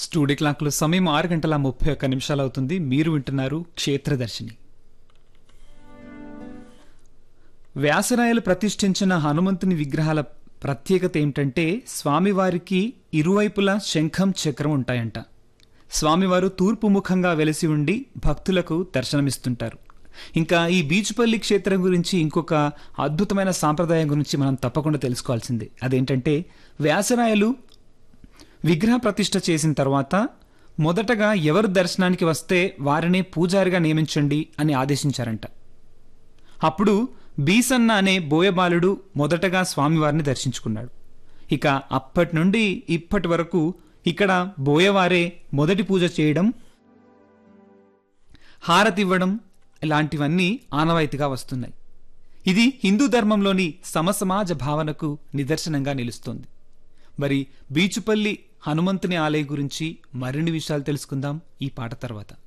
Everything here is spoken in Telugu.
స్టూడియో క్లాక్లో సమయం 6:31 అవుతుంది. మీరు వింటున్నారు క్షేత్రదర్శిని. వ్యాసరాయలు ప్రతిష్ఠించిన హనుమంతుని విగ్రహాల ప్రత్యేకత ఏమిటంటే స్వామివారికి ఇరువైపులా శంఖం చక్రం ఉంటాయంట. స్వామివారు తూర్పు ముఖంగా వెలిసి ఉండి భక్తులకు దర్శనమిస్తుంటారు. ఇంకా ఈ బీచుపల్లి క్షేత్రం గురించి ఇంకొక అద్భుతమైన సాంప్రదాయం గురించి మనం తప్పకుండా తెలుసుకోవాల్సిందే. అదేంటంటే వ్యాసరాయలు విగ్రహ ప్రతిష్ఠ చేసిన తర్వాత మొదటగా ఎవరు దర్శనానికి వస్తే వారినే పూజారిగా నియమించండి అని ఆదేశించారంట. అప్పుడు బీసన్న అనే బోయబాలుడు మొదటగా స్వామివారిని దర్శించుకున్నాడు. ఇక అప్పటి నుండి ఇప్పటి వరకు ఇక్కడ బోయవారే మొదటి పూజ చేయడం, హారతివ్వడం ఇలాంటివన్నీ ఆనవాయితీగా వస్తున్నాయి. ఇది హిందూ ధర్మంలోని సమసమాజ భావనకు నిదర్శనంగా నిలుస్తోంది. మరి బీచుపల్లి హనుమంతుని ఆలయం గురించి మరిన్ని విషయాలు తెలుసుకుందాం ఈ పాట తర్వాత.